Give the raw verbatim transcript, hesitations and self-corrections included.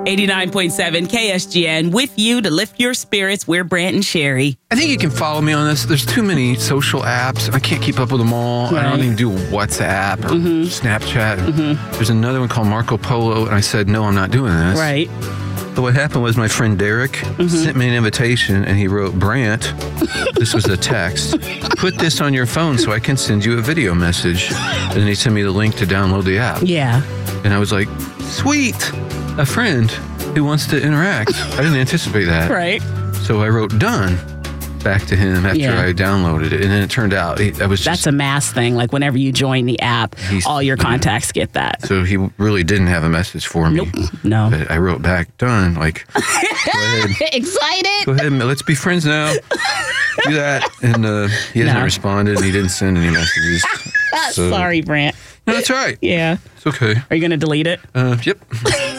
eighty-nine point seven K S G N with you to lift your spirits. We're Brant and Sherry. I think you can follow me on this. There's too many social apps. I can't keep up with them all. Right. I don't even do WhatsApp or mm-hmm. Snapchat. Mm-hmm. There's another one called Marco Polo, and I said, no, I'm not doing this. Right. But what happened was my friend Derek mm-hmm. sent me an invitation, and he wrote, Brant, this was a text, put this on your phone so I can send you a video message. And then he sent me the link to download the app. Yeah. And I was like, sweet, a friend who wants to interact. I didn't anticipate that. Right. So I wrote done back to him after Yeah. I downloaded it. And then it turned out he, I was just, That's a mass thing. Like whenever you join the app, all your contacts get that. so he really didn't have a message for me. Nope. No. But I wrote back, done. Like, go ahead. Excited? Go ahead, let's be friends now. Do that. And uh, he hasn't No. responded, and he didn't send any messages. So- Sorry, Brant. No, that's all right. Yeah. It's okay. Are you going to delete it? Uh, yep.